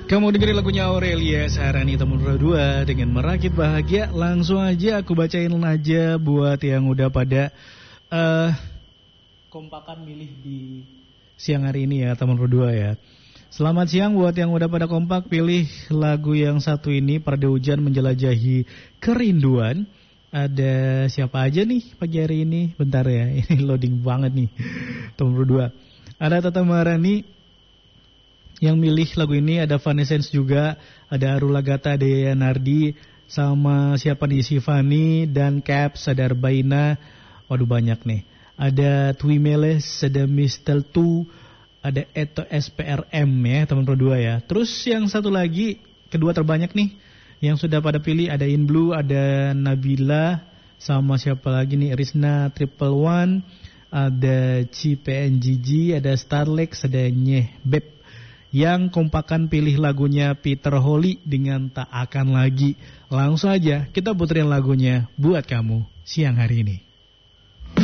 Kamu dengerin lagunya Aurelia Saharani Temen Dua dengan Merakit Bahagia. Langsung aja aku bacain aja buat yang udah pada kompakan milih di siang hari ini ya Temen Dua ya. Selamat siang buat yang udah pada kompak pilih lagu yang satu ini, Pada Hujan Menjelajahi Kerinduan. Ada siapa aja nih pagi hari ini? Bentar ya, ini loading banget nih Temen Dua. Ada Tata Maharani yang milih lagu ini, ada Vanessence juga, ada Arula Gata, ada Nardi, sama siapa nih, Sivani dan Caps, ada Arbaina, waduh banyak nih. Ada Twi Meles, ada Mistel Tu, ada Eto SPRM ya teman berdua ya. Terus yang satu lagi, kedua terbanyak nih, yang sudah pada pilih ada In Blue, ada Nabila, sama siapa lagi nih, Risna Triple One, ada CPNGG, ada Starlex, ada Nyeh Beb. Yang kompakan pilih lagunya Peter Holly dengan Tak Akan Lagi. Langsung aja kita puterin lagunya buat kamu siang hari ini.